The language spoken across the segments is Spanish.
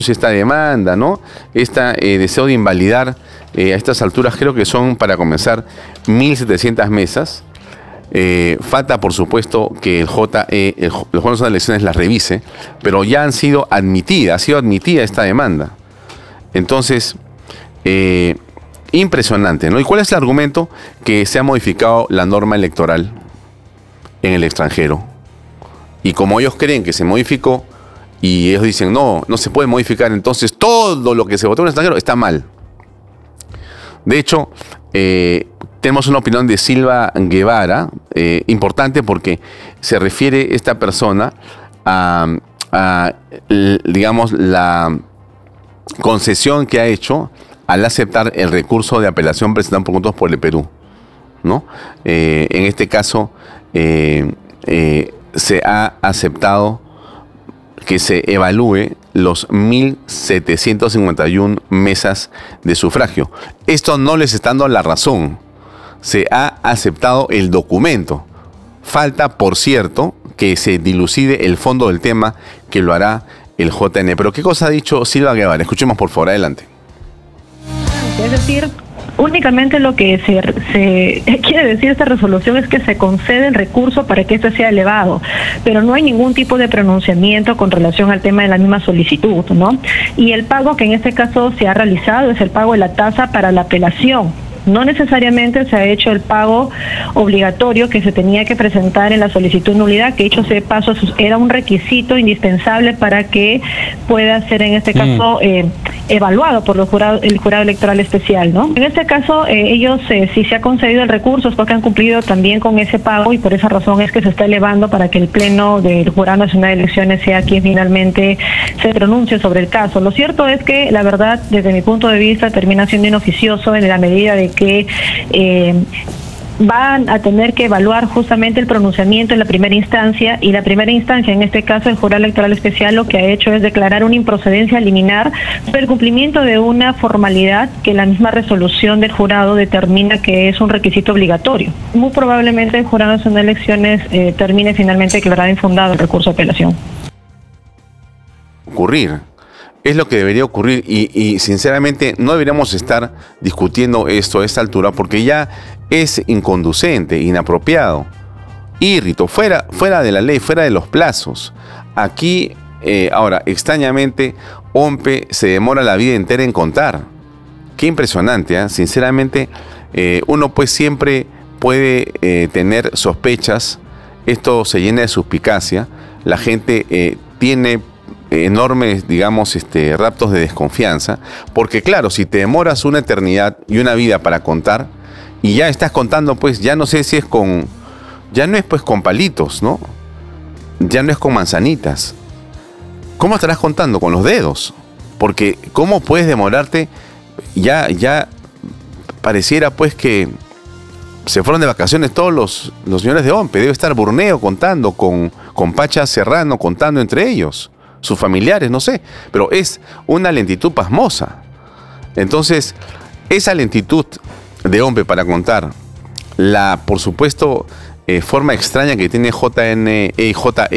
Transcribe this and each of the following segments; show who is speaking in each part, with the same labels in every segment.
Speaker 1: esta demanda, ¿no? Deseo de invalidar a estas alturas, creo que son, para comenzar, 1.700 mesas. Falta, por supuesto, que el Jurado Nacional de Elecciones las revise, pero ya ha sido admitida esta demanda. Entonces, impresionante, ¿no? ¿Y cuál es el argumento? Que se ha modificado la norma electoral en el extranjero. Y como ellos creen que se modificó, y ellos dicen, no se puede modificar, entonces todo lo que se votó en el extranjero está mal. De hecho, tenemos una opinión de Silva Guevara, importante porque se refiere esta persona a digamos, la concesión que ha hecho al aceptar el recurso de apelación presentado por Juntos por el Perú, ¿no? En este caso, se ha aceptado que se evalúe los 1.751 mesas de sufragio. Esto no les está dando la razón. Se ha aceptado el documento. Falta, por cierto, que se dilucide el fondo del tema, que lo hará el JN. Pero ¿qué cosa ha dicho Silva Guevara? Escuchemos, por favor, adelante.
Speaker 2: Es decir, únicamente lo que se quiere decir esta resolución es que se concede el recurso para que este sea elevado, pero no hay ningún tipo de pronunciamiento con relación al tema de la misma solicitud, ¿no? Y el pago que en este caso se ha realizado es el pago de la tasa para la apelación. No necesariamente se ha hecho el pago obligatorio que se tenía que presentar en la solicitud de nulidad, que dicho sea de paso era un requisito indispensable para que pueda ser en este caso evaluado por el jurado electoral especial, ¿no? En este caso ellos si se ha concedido el recurso es porque han cumplido también con ese pago y por esa razón es que se está elevando para que el Pleno del Jurado Nacional de Elecciones sea quien finalmente se pronuncie sobre el caso. Lo cierto es que la verdad, desde mi punto de vista, termina siendo inoficioso en la medida de que van a tener que evaluar justamente el pronunciamiento en la primera instancia, y la primera instancia, en este caso el Jurado Electoral Especial, lo que ha hecho es declarar una improcedencia liminar por el cumplimiento de una formalidad que la misma resolución del jurado determina que es un requisito obligatorio. Muy probablemente el Jurado Nacional de Elecciones termine finalmente declarado infundado el recurso de apelación.
Speaker 1: Es lo que debería ocurrir y sinceramente no deberíamos estar discutiendo esto a esta altura porque ya es inconducente, inapropiado, írrito, fuera de la ley, fuera de los plazos. Aquí, ahora, extrañamente, OMPE se demora la vida entera en contar. Qué impresionante, ¿eh? Sinceramente, uno pues siempre puede tener sospechas, esto se llena de suspicacia, la gente tiene enormes, digamos, raptos de desconfianza, porque claro, si te demoras una eternidad y una vida para contar, y ya estás contando, pues ya no sé si es ya no es pues con palitos, ¿no? Ya no es con manzanitas. ¿Cómo estarás contando? Con los dedos. Porque ¿cómo puedes demorarte? Ya pareciera pues que se fueron de vacaciones todos los señores de OMPE. Debe estar Burneo contando, con Pacha Serrano contando entre ellos, sus familiares, no sé, pero es una lentitud pasmosa. Entonces, esa lentitud de OMPE para contar, por supuesto, forma extraña que tiene JNE y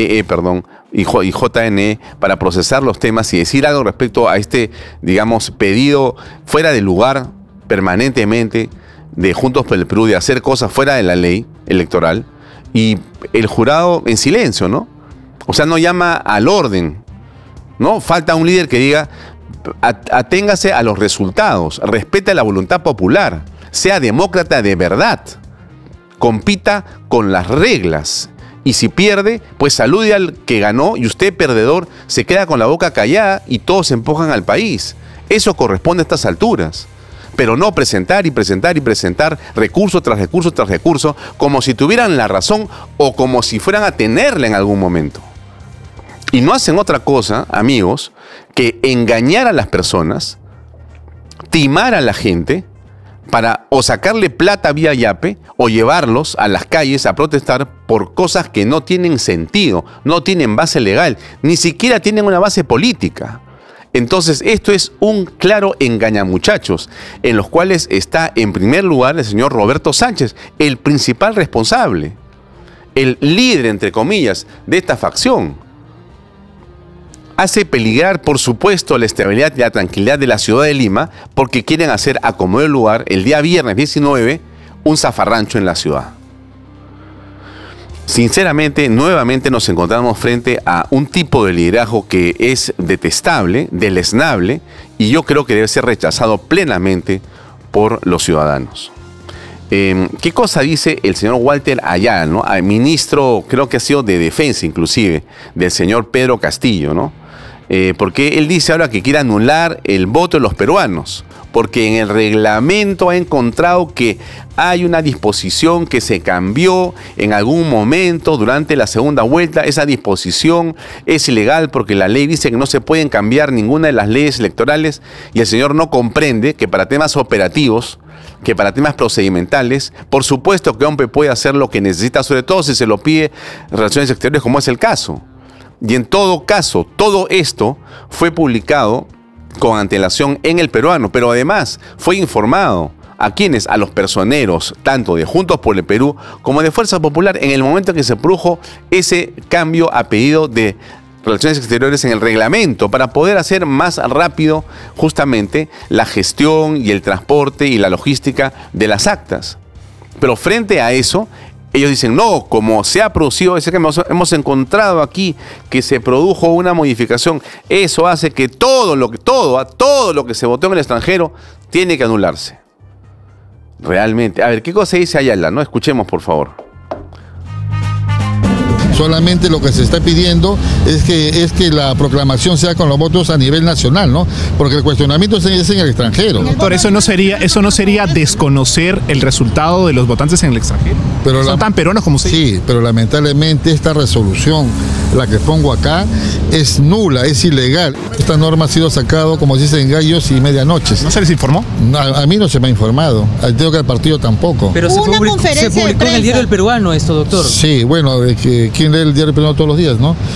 Speaker 1: JNE para procesar los temas y decir algo respecto a digamos, pedido fuera de lugar permanentemente de Juntos por el Perú, de hacer cosas fuera de la ley electoral, y el jurado en silencio, ¿no? O sea, no llama al orden, ¿no? Falta un líder que diga, aténgase a los resultados, respete la voluntad popular, sea demócrata de verdad, compita con las reglas, y si pierde, pues salude al que ganó, y usted, perdedor, se queda con la boca callada y todos empujan al país. Eso corresponde a estas alturas. Pero no presentar y presentar y presentar recurso tras recurso tras recurso, como si tuvieran la razón o como si fueran a tenerla en algún momento. Y no hacen otra cosa, amigos, que engañar a las personas, timar a la gente, para o sacarle plata vía Yape o llevarlos a las calles a protestar por cosas que no tienen sentido, no tienen base legal, ni siquiera tienen una base política. Entonces, esto es un claro engañamuchachos, en los cuales está en primer lugar el señor Roberto Sánchez, el principal responsable, el líder, entre comillas, de esta facción. hace peligrar, por supuesto, la estabilidad y la tranquilidad de la ciudad de Lima, porque quieren hacer, a como de lugar, el día viernes 19, un zafarrancho en la ciudad. Sinceramente, nuevamente nos encontramos frente a un tipo de liderazgo que es detestable, deleznable, y yo creo que debe ser rechazado plenamente por los ciudadanos. ¿Qué cosa dice el señor Walter Ayala, ¿no? Al ministro, creo que ha sido de Defensa inclusive, del señor Pedro Castillo, ¿no? Porque él dice ahora que quiere anular el voto de los peruanos, porque en el reglamento ha encontrado que hay una disposición que se cambió en algún momento durante la segunda vuelta. Esa disposición es ilegal porque la ley dice que no se pueden cambiar ninguna de las leyes electorales, y el señor no comprende que para temas operativos, que para temas procedimentales, por supuesto que OMPE puede hacer lo que necesita, sobre todo si se lo pide Relaciones Exteriores, como es el caso. Y en todo caso, todo esto fue publicado con antelación en El Peruano, pero además fue informado a quienes, a los personeros, tanto de Juntos por el Perú como de Fuerza Popular, en el momento en que se produjo ese cambio a pedido de Relaciones Exteriores en el reglamento, para poder hacer más rápido justamente la gestión y el transporte y la logística de las actas. Pero frente a eso, ellos dicen, no, como se ha producido ese cambio, hemos encontrado aquí que se produjo una modificación, eso hace que todo lo que se votó en el extranjero tiene que anularse. Realmente, a ver, ¿qué cosa dice Ayala? No, escuchemos, por favor.
Speaker 3: Solamente lo que se está pidiendo es que la proclamación sea con los votos a nivel nacional, ¿no? Porque el cuestionamiento es en el extranjero.
Speaker 4: Doctor, ¿eso no sería desconocer el resultado de los votantes en el extranjero? Pero son tan peruanos como usted.
Speaker 3: Sí, pero lamentablemente esta resolución, la que pongo acá, es nula, es ilegal. Esta norma ha sido sacada, como se dice, en gallos y medianoches.
Speaker 4: ¿No se les informó?
Speaker 3: No, a mí no se me ha informado. Creo que al partido tampoco.
Speaker 5: Pero se publicó en el Diario El Peruano esto, doctor.
Speaker 3: Sí, bueno, ¿quién lee el Diario El Peruano todos los días, no?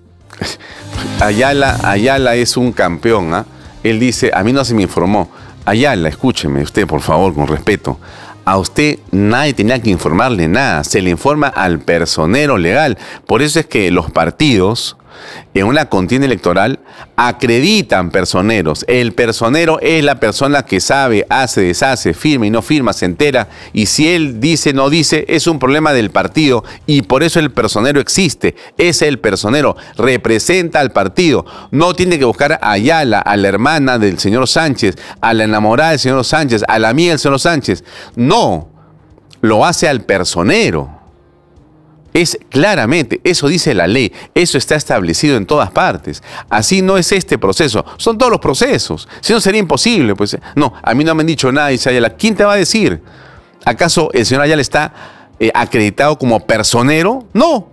Speaker 1: Ayala es un campeón, ¿ah? Él dice, a mí no se me informó. Ayala, escúcheme usted, por favor, con respeto. A usted nadie tenía que informarle nada, se le informa al personero legal. Por eso es que los partidos en una contienda electoral acreditan personeros. El personero es la persona que sabe, hace, deshace, firma y no firma, se entera, y si él dice, no dice, es un problema del partido, y por eso el personero existe. Es el personero, representa al partido. No tiene que buscar a Ayala, a la hermana del señor Sánchez, a la enamorada del señor Sánchez, a la amiga del señor Sánchez. No, lo hace al personero. Es claramente, eso dice la ley, eso está establecido en todas partes. Así no es este proceso, son todos los procesos. Si no sería imposible, pues no, a mí no me han dicho nada, dice Ayala. ¿Quién te va a decir? ¿Acaso el señor Ayala está acreditado como personero? No.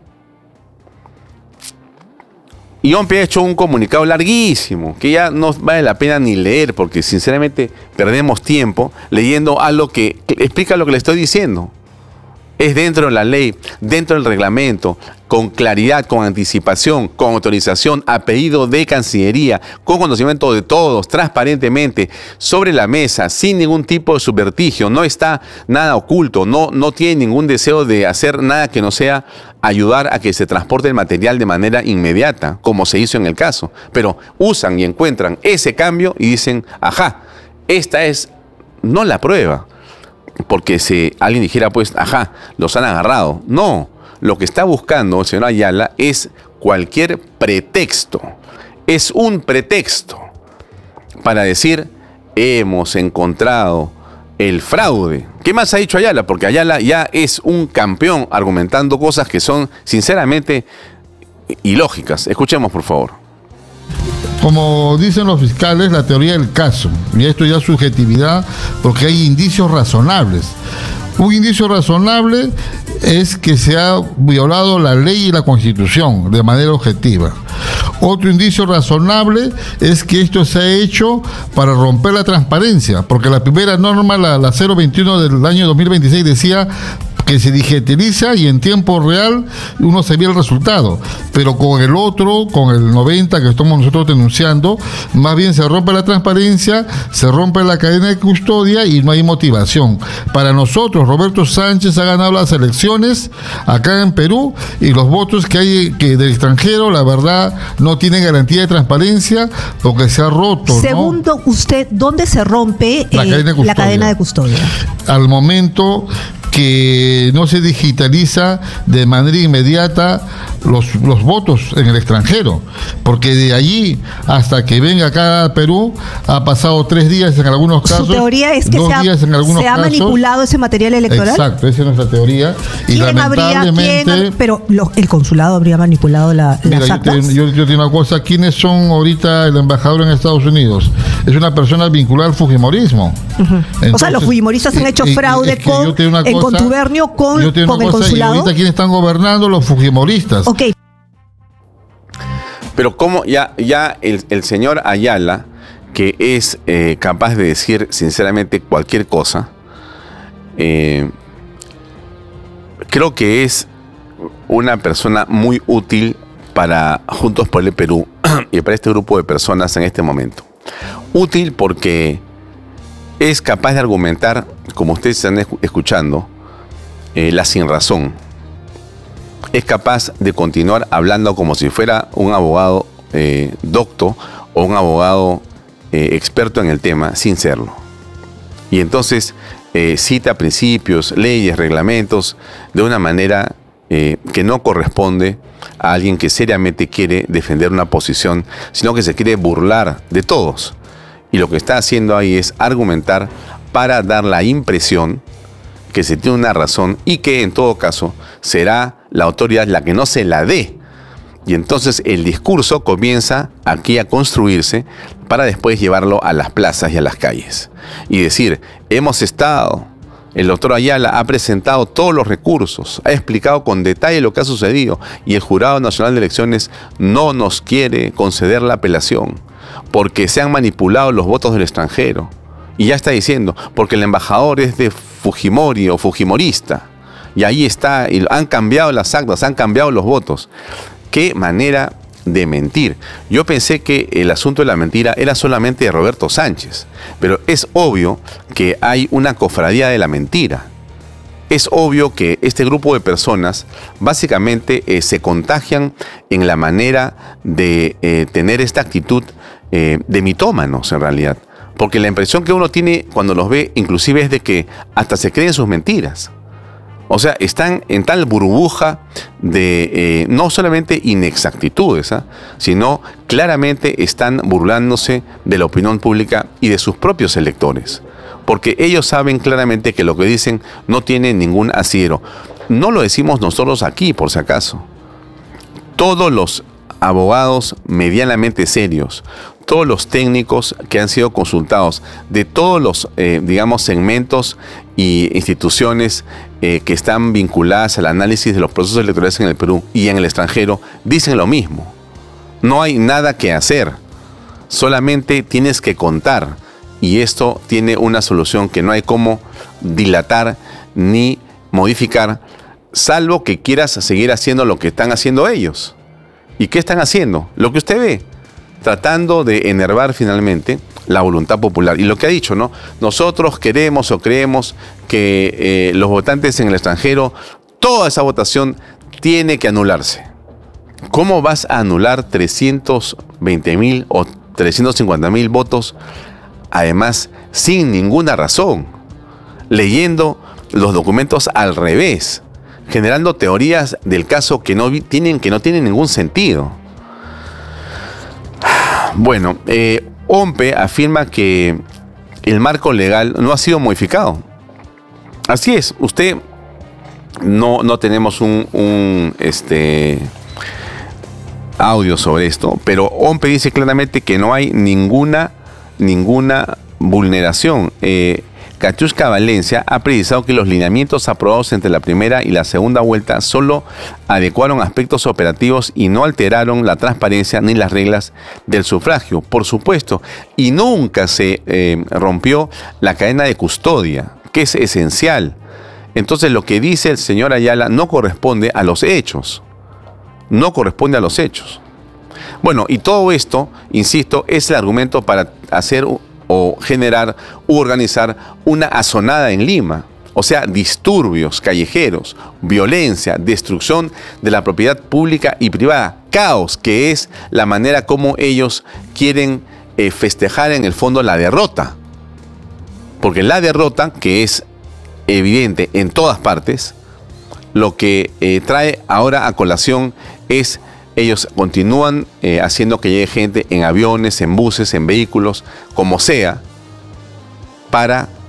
Speaker 1: Y OMPE ha hecho un comunicado larguísimo, que ya no vale la pena ni leer, porque sinceramente perdemos tiempo leyendo algo que explica lo que le estoy diciendo. Es dentro de la ley, dentro del reglamento, con claridad, con anticipación, con autorización, a pedido de Cancillería, con conocimiento de todos, transparentemente, sobre la mesa, sin ningún tipo de subvertigio. No está nada oculto, no tiene ningún deseo de hacer nada que no sea ayudar a que se transporte el material de manera inmediata, como se hizo en el caso. Pero usan y encuentran ese cambio y dicen, ajá, esta es no la prueba. Porque si alguien dijera, pues, ajá, los han agarrado. No, lo que está buscando el señor Ayala es cualquier pretexto. Es un pretexto para decir, hemos encontrado el fraude. ¿Qué más ha dicho Ayala? Porque Ayala ya es un campeón argumentando cosas que son, sinceramente, ilógicas. Escuchemos, por favor.
Speaker 3: Como dicen los fiscales, la teoría del caso, y esto ya es subjetividad, porque hay indicios razonables. Un indicio razonable es que se ha violado la ley y la Constitución de manera objetiva. Otro indicio razonable es que esto se ha hecho para romper la transparencia, porque la primera norma, la 021 del año 2026, decía que se digitaliza y en tiempo real uno se ve el resultado. Pero con el otro, con el 90 que estamos nosotros denunciando, más bien se rompe la transparencia, se rompe la cadena de custodia y no hay motivación. Para nosotros, Roberto Sánchez ha ganado las elecciones acá en Perú y los votos que hay del extranjero, la verdad, no tienen garantía de transparencia porque se ha roto.
Speaker 6: Segundo, ¿no? Usted, ¿dónde se rompe la cadena de custodia?
Speaker 3: Al momento que no se digitaliza de manera inmediata los votos en el extranjero, porque de allí hasta que venga acá a Perú ha pasado 3 días en algunos casos.
Speaker 6: Su teoría es que se ha manipulado ese material electoral.
Speaker 3: Exacto, esa es nuestra teoría. Y lamentablemente,
Speaker 6: pero el consulado habría manipulado las actas.
Speaker 3: Yo tengo una cosa, ¿quiénes son ahorita el embajador en Estados Unidos? Es una persona vinculada al fujimorismo. Entonces,
Speaker 6: o sea, los fujimoristas han hecho fraude en contubernio con el consulado.
Speaker 3: Y ahorita quiénes están gobernando, los fujimoristas.
Speaker 6: Ok.
Speaker 1: Pero como ya el señor Ayala, que es capaz de decir sinceramente cualquier cosa, creo que es una persona muy útil para Juntos por el Perú y para este grupo de personas en este momento. Útil porque es capaz de argumentar, como ustedes están escuchando, la sinrazón. Es capaz de continuar hablando como si fuera un abogado docto o un abogado experto en el tema sin serlo. Y entonces cita principios, leyes, reglamentos de una manera que no corresponde a alguien que seriamente quiere defender una posición, sino que se quiere burlar de todos. Y lo que está haciendo ahí es argumentar para dar la impresión que se tiene una razón y que en todo caso será la autoridad la que no se la dé. Y entonces el discurso comienza aquí a construirse para después llevarlo a las plazas y a las calles. Y decir, hemos estado, el doctor Ayala ha presentado todos los recursos, ha explicado con detalle lo que ha sucedido y el Jurado Nacional de Elecciones no nos quiere conceder la apelación porque se han manipulado los votos del extranjero. Y ya está diciendo, porque el embajador es de Fujimori o fujimorista. Y ahí está, y han cambiado las actas, han cambiado los votos. Qué manera de mentir. Yo pensé que el asunto de la mentira era solamente de Roberto Sánchez, pero es obvio que hay una cofradía de la mentira. Es obvio que este grupo de personas básicamente se contagian en la manera de tener esta actitud de mitómanos en realidad. Porque la impresión que uno tiene cuando los ve inclusive es de que hasta se creen sus mentiras. O sea, están en tal burbuja de no solamente inexactitudes, sino claramente están burlándose de la opinión pública y de sus propios electores. Porque ellos saben claramente que lo que dicen no tiene ningún asidero. No lo decimos nosotros aquí, por si acaso. Todos los abogados medianamente serios, todos los técnicos que han sido consultados, de todos los, segmentos y instituciones que están vinculadas al análisis de los procesos electorales en el Perú y en el extranjero, dicen lo mismo. No hay nada que hacer, solamente tienes que contar. Y esto tiene una solución que no hay cómo dilatar ni modificar, salvo que quieras seguir haciendo lo que están haciendo ellos. ¿Y qué están haciendo? Lo que usted ve, tratando de enervar finalmente la voluntad popular. Y lo que ha dicho, ¿no? Nosotros queremos o creemos que los votantes en el extranjero, toda esa votación tiene que anularse. ¿Cómo vas a anular 320.000 o 350.000 votos? Además, sin ninguna razón, leyendo los documentos al revés, generando teorías del caso que no tienen ningún sentido. Bueno, OMPE afirma que el marco legal no ha sido modificado. Así es, usted no tenemos un audio sobre esto, pero OMPE dice claramente que no hay ninguna vulneración. Katiuska Valencia ha precisado que los lineamientos aprobados entre la primera y la segunda vuelta solo adecuaron aspectos operativos y no alteraron la transparencia ni las reglas del sufragio, por supuesto, y nunca se rompió la cadena de custodia, que es esencial. Entonces lo que dice el señor Ayala no corresponde a los hechos. No corresponde a los hechos. Bueno, y todo esto, insisto, es el argumento para hacer o generar u organizar una azonada en Lima. O sea, disturbios callejeros, violencia, destrucción de la propiedad pública y privada, caos, que es la manera como ellos quieren festejar en el fondo la derrota. Porque la derrota, que es evidente en todas partes, lo que trae ahora a colación es ellos continúan haciendo que llegue gente en aviones, en buses, en vehículos, como sea, para